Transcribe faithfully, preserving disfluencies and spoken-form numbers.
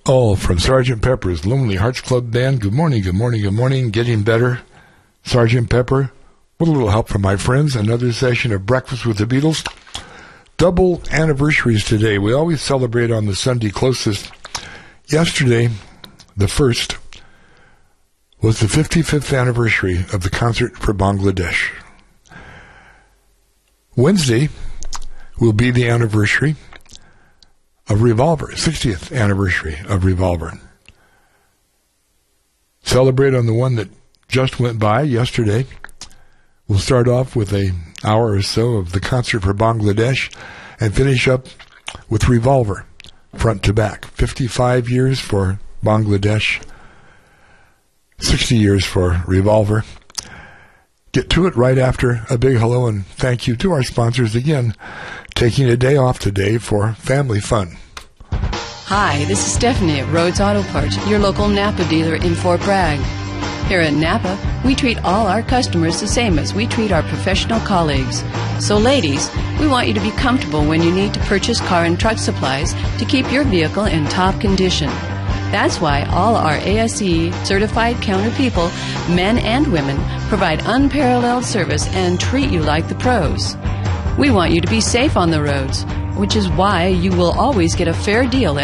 Oh, from Sergeant Pepper's Lonely Hearts Club Band. Good morning, good morning, good morning. Getting better, Sergeant Pepper. With a little help from my friends, another session of Breakfast with the Beatles. Double anniversaries today. We always celebrate on the Sunday closest. Yesterday, the first, was the fifty-fifth anniversary of the concert for Bangladesh. Wednesday will be the anniversary of Revolver, sixtieth anniversary of Revolver. Celebrate on the one that just went by yesterday. We'll start off with an hour or so of the concert for Bangladesh and finish up with Revolver, front to back. fifty-five years for Bangladesh, sixty years for Revolver. Get to it right after a big hello and thank you to our sponsors again, taking a day off today for family fun. Hi, this is Stephanie at Rhodes Auto Parts, your local Napa dealer in Fort Bragg. Here at Napa, we treat all our customers the same as we treat our professional colleagues. So ladies, we want you to be comfortable when you need to purchase car and truck supplies to keep your vehicle in top condition. That's why all our A S E certified counter people, men and women, provide unparalleled service and treat you like the pros. We want you to be safe on the roads, which is why you will always get a fair deal